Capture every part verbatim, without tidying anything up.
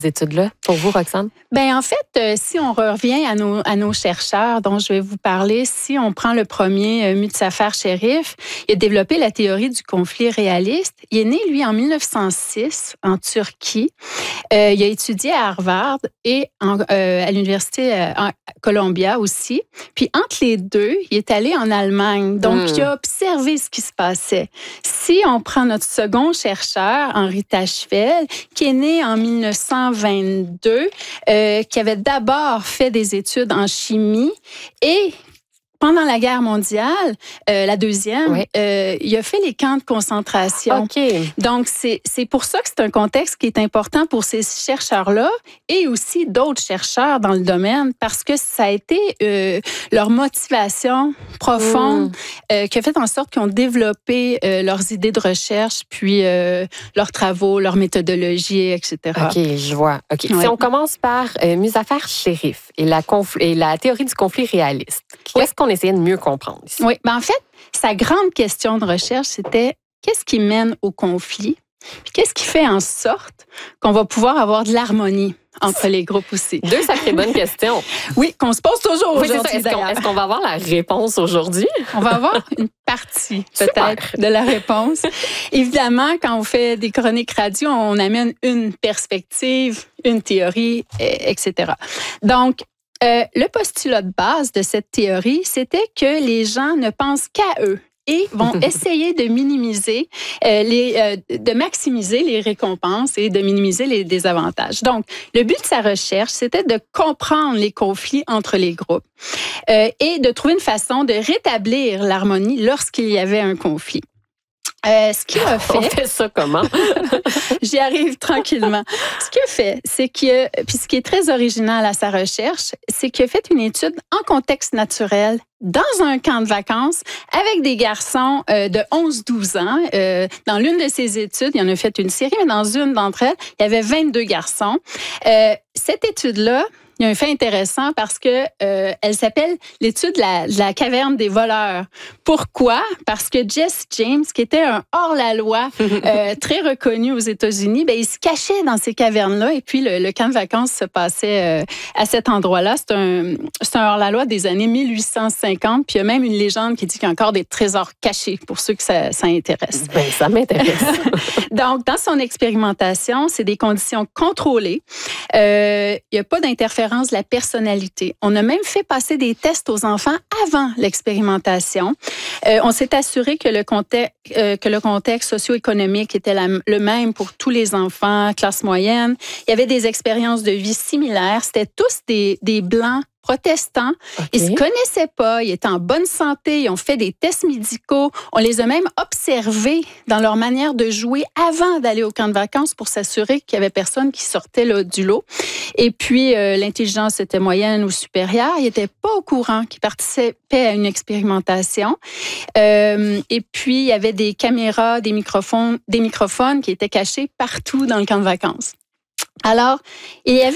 études-là pour vous, Roxane? Bien, en fait, euh, si on revient à nos, à nos chercheurs dont je vais vous parler, si on prend le premier, euh, Muzaffer Sherif, il a développé la théorie du conflit réaliste. Il est né, lui, en mille neuf cent six, en Turquie. Euh, il a étudié à Harvard et en, euh, à l'Université euh, à Columbia aussi. Puis, entre les deux, il est allé en Allemagne. Donc, mm. il a observé ce qui se passait. Si on prend notre second chercheur, Henri Tajfel, qui est né en mille neuf cent vingt-deux, euh, qui avait d'abord fait des études en chimie et pendant la guerre mondiale, euh, la deuxième, oui. euh, il a fait les camps de concentration. Okay. Donc, c'est, c'est pour ça que c'est un contexte qui est important pour ces chercheurs-là et aussi d'autres chercheurs dans le domaine parce que ça a été euh, leur motivation profonde mm. euh, qui a fait en sorte qu'ils ont développé euh, leurs idées de recherche, puis euh, leurs travaux, leur méthodologie, et cetera. OK, je vois. OK. Oui. Si on commence par euh, Muzaffer Sherif et la, confl- et la théorie du conflit réaliste, qu'est-ce oui. qu'on essayait de mieux comprendre ici? Oui, ben en fait, sa grande question de recherche, c'était qu'est-ce qui mène au conflit? Puis qu'est-ce qui fait en sorte qu'on va pouvoir avoir de l'harmonie entre les groupes aussi? Deux sacrées bonnes questions. Oui, qu'on se pose toujours oui, aujourd'hui. Est-ce qu'on, est-ce qu'on va avoir la réponse aujourd'hui? On va avoir une partie, peut-être, Super. de la réponse. Évidemment, quand on fait des chroniques radio, on amène une perspective, une théorie, et cetera. Donc, Euh, le postulat de base de cette théorie, c'était que les gens ne pensent qu'à eux et vont essayer de minimiser, euh, les, euh, de maximiser les récompenses et de minimiser les désavantages. Donc, le but de sa recherche, c'était de comprendre les conflits entre les groupes euh, et de trouver une façon de rétablir l'harmonie lorsqu'il y avait un conflit. Euh, ce qu'il a fait... On fait ça comment? J'y arrive tranquillement. Ce qu'il a fait, c'est que, puis ce qui est très original à sa recherche, c'est qu'il a fait une étude en contexte naturel dans un camp de vacances avec des garçons euh, de onze douze ans. Euh, dans l'une de ses études, il en a fait une série, mais dans une d'entre elles, il y avait vingt-deux garçons. Euh, cette étude-là, il y a un fait intéressant parce que euh, elle s'appelle l'étude de la, de la caverne des voleurs. Pourquoi? Parce que Jesse James, qui était un hors-la-loi euh, très reconnu aux États-Unis, ben, il se cachait dans ces cavernes-là et puis le, le camp de vacances se passait euh, à cet endroit-là. C'est un, c'est un hors-la-loi des années mille huit cent cinquante, puis il y a même une légende qui dit qu'il y a encore des trésors cachés pour ceux que ça, ça intéresse. Ben, ça m'intéresse. Donc, dans son expérimentation, c'est des conditions contrôlées. Euh, il n'y a pas d'interférence de la personnalité. On a même fait passer des tests aux enfants avant l'expérimentation. Euh, on s'est assuré que le contexte, euh, que le contexte socio-économique était la, le même pour tous les enfants, classe moyenne. Il y avait des expériences de vie similaires. C'était tous des, des Blancs protestants. Okay. Ils se connaissaient pas, ils étaient en bonne santé, ils ont fait des tests médicaux. On les a même observés dans leur manière de jouer avant d'aller au camp de vacances pour s'assurer qu'il y avait personne qui sortait là, du lot. Et puis, euh, l'intelligence était moyenne ou supérieure. Ils n'étaient pas au courant qu'ils participaient à une expérimentation. Euh, et puis, il y avait des caméras, des microphones, des microphones qui étaient cachés partout dans le camp de vacances. Alors, il y avait...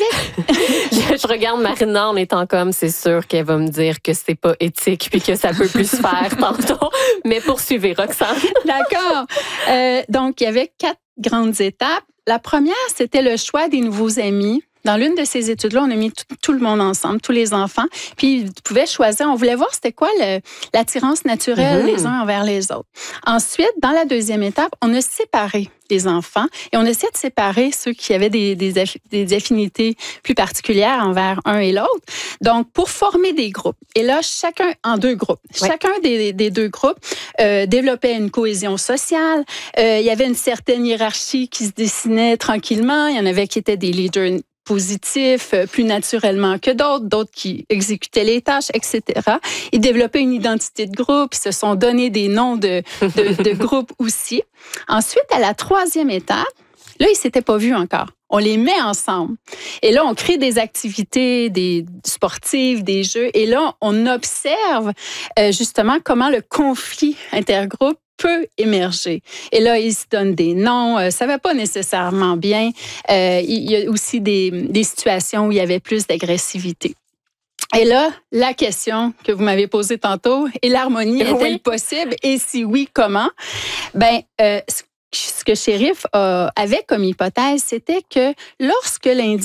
je, je regarde Marina en étant comme, c'est sûr qu'elle va me dire que c'est pas éthique puis que ça peut plus se faire tantôt. Mais poursuivez, Roxane. D'accord. Euh, donc, il y avait quatre grandes étapes. La première, c'était le choix des nouveaux amis. Dans l'une de ces études-là, on a mis tout, tout le monde ensemble, tous les enfants, puis ils pouvaient choisir. On voulait voir c'était quoi le, l'attirance naturelle mmh. les uns envers les autres. Ensuite, dans la deuxième étape, on a séparé les enfants et on essaie de séparer ceux qui avaient des, des, aff, des affinités plus particulières envers un et l'autre. Donc, pour former des groupes. Et là, chacun en deux groupes. Ouais. Chacun des, des deux groupes euh, développait une cohésion sociale. Euh, il y avait une certaine hiérarchie qui se dessinait tranquillement. Il y en avait qui étaient des leaders positifs, plus naturellement que d'autres, d'autres qui exécutaient les tâches, et cetera. Ils développaient une identité de groupe, ils se sont donné des noms de, de, de groupes aussi. Ensuite, à la troisième étape, là, ils ne s'étaient pas vus encore. On les met ensemble. Et là, on crée des activités, des sportives, des jeux. Et là, on observe euh, justement comment le conflit intergroupe peut émerger. Et là, ils se donnent des noms. Euh, ça ne va pas nécessairement bien. Euh, il y a aussi des, des situations où il y avait plus d'agressivité. Et là, la question que vous m'avez posée tantôt, est l'harmonie oui. est-elle possible? Et si oui, comment? Ben, euh, ce que Sheriff euh, avait comme hypothèse, c'était que lorsque l'individu